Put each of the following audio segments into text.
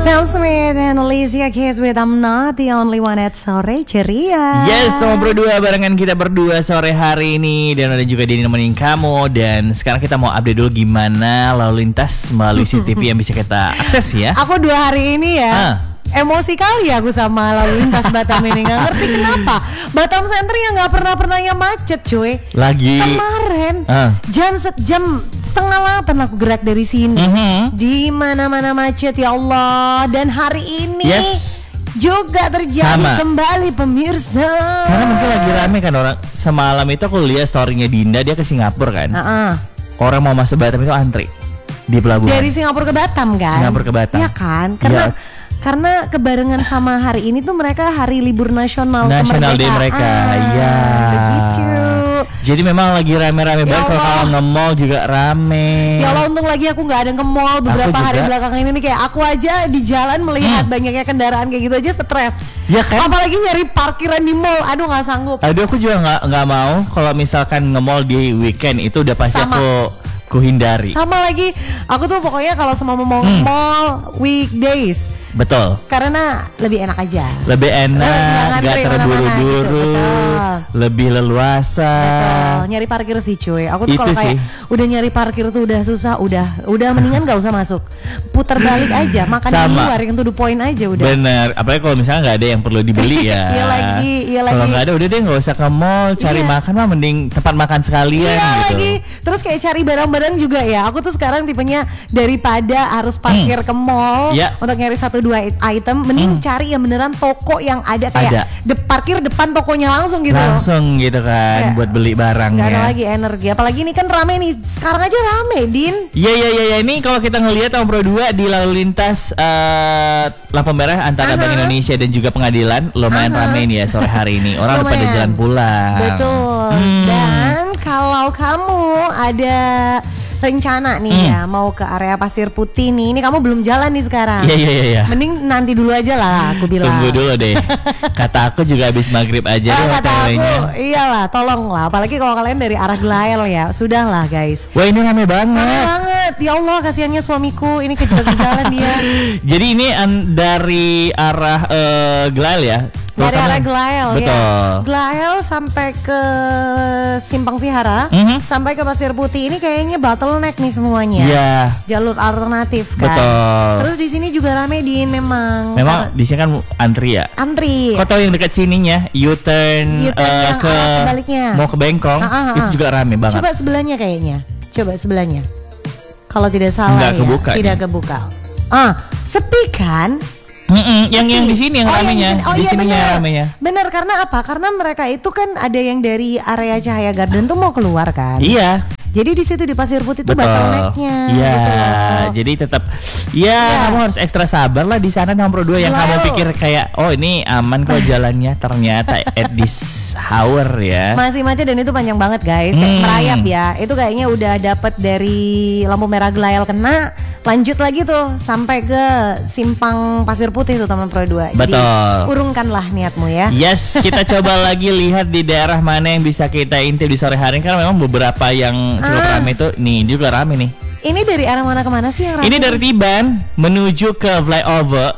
Sam Smith and Alicia Keys with I'm Not The Only One at Sore Ceria. Yes, nomor berdua barengan kita berdua sore hari ini. Dan ada juga Denny nemenin kamu. Dan sekarang kita mau update dulu gimana lalu lintas melalui CCTV yang bisa kita akses ya. Aku 2 hari ini ya emosi kali aku sama lalu lintas Batam ini. Gak ngerti kenapa Batam Center yang gak pernahnya macet cuy. Lagi kemarin jam 7:30 aku gerak dari sini. Di mana-mana macet ya Allah. Dan hari ini juga terjadi kembali pemirsa. Karena mungkin lagi rame kan orang. Semalam itu aku lihat storynya Dinda, dia ke Singapura kan. Orang mau masuk Batam itu antri di pelabuhan. Dari Singapura ke Batam kan? Singapura ke Batam. Iya kan? Karena kebarengan sama hari ini tuh mereka hari libur nasional Day mereka. Iya. Begitu. Jadi memang lagi rame-rame banget. Kalau nge-mall juga rame. Ya Allah, untung lagi aku nggak ada nge-mall beberapa hari belakangan ini nih. Kayak aku aja di jalan melihat banyaknya kendaraan kayak gitu aja stres. Ya kan? Apalagi nyari parkiran di mall. Aduh, nggak sanggup. Aduh, aku juga nggak mau kalau misalkan nge-mall di weekend itu udah pasti aku hindari. Sama lagi, aku tuh pokoknya kalau sama mau mall weekdays. Betul. Karena lebih enak aja. Lebih enak, gak terburu-buru, gitu. Lebih leluasa. Betul. Nyari parkir sih cuy. Aku tuh kalau kayak udah nyari parkir tuh udah susah, udah mendingan gak usah masuk. Putar balik aja, makan di luar yang to the point aja udah. Bener. Apalagi kalau misalnya nggak ada yang perlu dibeli ya. Iya lagi. Kalau nggak ada udah deh nggak usah ke mall, cari makan mah mending tempat makan sekalian gitu. Lagi. Terus kayak cari barang-barang juga ya. Aku tuh sekarang tipenya daripada harus parkir ke mall untuk nyari 1-2 item, mending cari yang beneran toko yang ada kayak parkir depan tokonya langsung gitu. Langsung gitu kan buat beli barangnya. Gak ada lagi energi. Apalagi ini kan rame nih. Sekarang aja rame, Din. Iya. Ini kalau kita ngelihat tahun Pro 2 di lalu lintas lampu merah antara Bank Indonesia dan juga Pengadilan lumayan rame nih ya sore hari ini. Orang udah pada jalan pulang. Betul. Dan kalau kamu ada rencana nih ya mau ke area Pasir Putih nih, ini kamu belum jalan nih sekarang. Iya. Mending nanti dulu aja lah, aku bilang. Tunggu dulu deh. Kata aku juga habis maghrib aja deh. Kata aku, iyalah, tolong lah. Apalagi kalau kalian dari arah Glael ya, sudahlah guys. Wah ini rame banget. Rame banget. Ya Allah, kasihannya suamiku ini kejalan dia. Jadi ini dari arah Glael ya. Dari arah Glael ya. Glael sampai ke Simpang Vihara, sampai ke Pasir Putih ini kayaknya bottleneck nih semuanya. Iya. Jalur alternatif kan. Betul. Terus di sini juga rame Din memang. Memang di sini kan antri ya. Antri. Kau tahu yang dekat sininya, U-turn ke sebaliknya. mau ke Bengkong, itu juga rame banget. Coba sebelahnya kayaknya. Kalau tidak salah tidak kebuka. Sepi kan? Yang di sini yang ramenya, di sininya ramenya. Bener, karena apa? Karena mereka itu kan ada yang dari area Cahaya Garden tuh mau keluar kan. Iya. Jadi di situ di Pasir Putih tuh bottlenecknya. Iya. Gitu. Jadi tetap kamu harus ekstra sabar lah di sana nomor 2 yang kamu pikir kayak ini aman kok jalannya, ternyata at this hour ya. Masih macet dan itu panjang banget guys. Kayak merayap ya. Itu kayaknya udah dapet dari lampu merah Glael kena, lanjut lagi tuh sampai ke Simpang Pasir Putih tuh teman Pro 2. Betul. Jadi urungkanlah niatmu ya. Yes, kita coba lagi lihat di daerah mana yang bisa kita intip di sore hari, karena memang beberapa yang cukup rame tuh. Nih juga rame nih. Ini dari arah mana ke mana sih yang rame? Ini dari Tiban menuju ke flyover.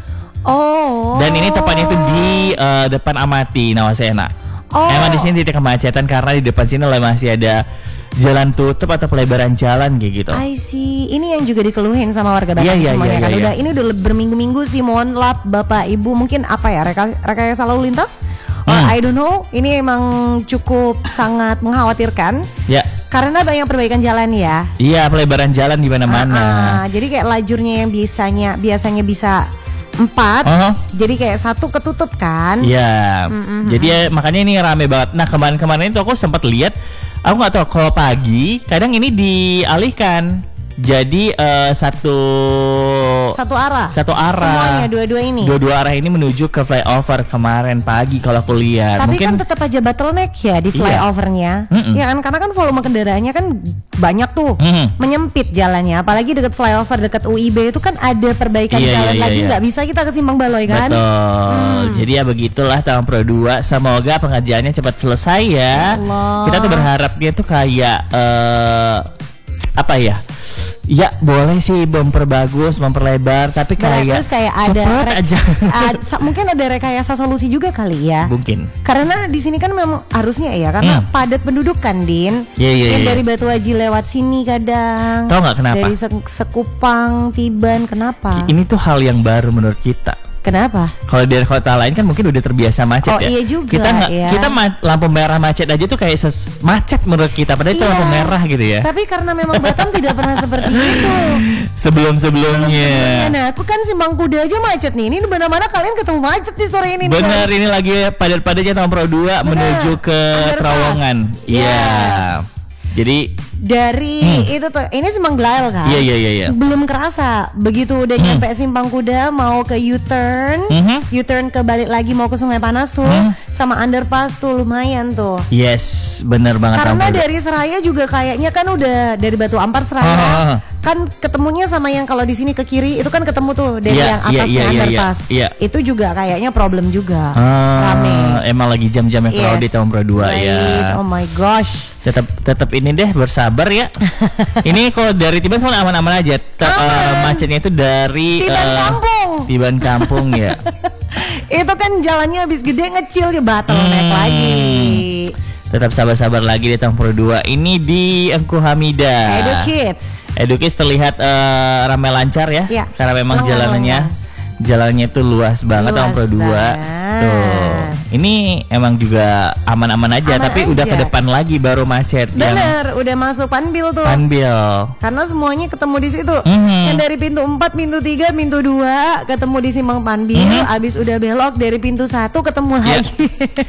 Dan ini tepatnya itu di depan Amati Nawasena. Emang di sini titik kemacetan karena di depan sini masih ada jalan tutup atau pelebaran jalan kayak gitu. I see. Ini yang juga dikeluhin sama warga Batam semuanya kan. Ini udah berminggu-minggu sih. Mohon maaf Bapak Ibu, mungkin apa ya rekayasa lalu lintas? I don't know. Ini emang cukup sangat mengkhawatirkan. Ya. Karena banyak perbaikan jalan ya. Iya, pelebaran jalan di mana-mana. Jadi kayak lajurnya yang biasanya bisa 4, jadi kayak 1 ketutup kan. Iya. Jadi ya, makanya ini rame banget. Nah kemarin itu aku sempat lihat, aku nggak tahu kalau pagi kadang ini dialihkan. Jadi satu arah. Semuanya dua arah ini menuju ke flyover kemarin pagi kalau aku lihat. Tapi mungkin kan tetap aja bottleneck ya di flyovernya. Ya kan, karena kan volume kendaraannya kan banyak tuh. Menyempit jalannya. Apalagi dekat flyover dekat UIB itu kan ada perbaikan jalan lagi. Nggak bisa kita ke Simpang Baloi kan. Betul. Jadi ya begitulah tahun Pro 2. Semoga pengerjaannya cepat selesai ya. Allah. Kita tuh berharapnya tuh kayak apa ya? Ya boleh sih memperbagus, memperlebar, tapi kayak terus kayak ada aja. Mungkin ada rekayasa solusi juga kali ya. Mungkin. Karena di sini kan memang harusnya ya, karena padat penduduk kan, Din. Iya. Dari Batu Haji lewat sini kadang. Tahu nggak kenapa? Dari Sekupang, Tiban, kenapa? Ini tuh hal yang baru menurut kita. Kenapa? Kalau dari kota lain kan mungkin udah terbiasa macet ya. Iya juga. Kita lampu merah macet aja tuh kayak macet menurut kita. Padahal itu lampu merah gitu ya. Tapi karena memang Batam tidak pernah seperti itu. Sebelum-sebelumnya. Nah, aku kan Simpang Kuda aja macet nih. Ini mana-mana kalian ketemu macet di sore ini. Bener, ini lagi padat-padatnya tahun Pro 2 menuju ke Terowongan. Iya. Jadi dari itu tuh, ini Simpang Glail kan? Iya. Belum kerasa. Begitu udah nyampe Simpang Kuda mau ke U-turn, U-turn ke balik lagi mau ke Sungai Panas tuh, sama underpass tuh lumayan tuh. Yes, bener banget. Karena dari Seraya juga kayaknya kan udah dari Batu Ampar Seraya. Kan ketemunya sama yang kalau di sini ke kiri itu kan ketemu tuh dari yang atasnya underpass. Itu juga kayaknya problem juga. Rame. Emang lagi jam-jam yang crowded tahun Pro 2 ya. Oh my gosh. Tetap ini deh, bersabar ya. Ini kalau dari Tiban semua aman-aman aja. Macetnya itu dari Tiban Kampung ya. Itu kan jalannya habis gede ngecil ya, bottleneck lagi. Tetap sabar-sabar lagi di tahun Pro 2. Ini di Engku Hamida. Edu Kids terlihat ramai lancar ya. Karena memang jalannya itu luas banget tahun Pro 2. Tuh. Ini emang juga aman-aman aja, tapi udah ke depan lagi baru macet. Bener, udah masuk Panbil tuh. Karena semuanya ketemu di situ. Yang dari pintu 4, pintu 3, pintu 2 ketemu di Simpang Panbil. Abis udah belok dari pintu 1 ketemu lagi.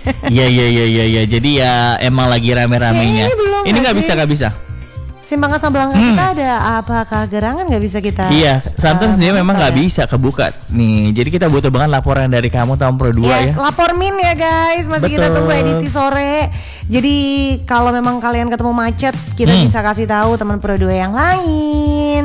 Iya. Jadi ya emang lagi rame-ramenya. Ini nggak bisa. Simpang Kasablanca kita ada apakah gerangan nggak bisa kita? Iya, sometimes dia memang nggak bisa kebuka nih. Jadi kita butuh banget laporan dari kamu tahun Pro 2 ya. Lapor min ya guys. Masih kita tunggu edisi sore. Jadi kalau memang kalian ketemu macet, kita bisa kasih tahu teman Pro 2 yang lain.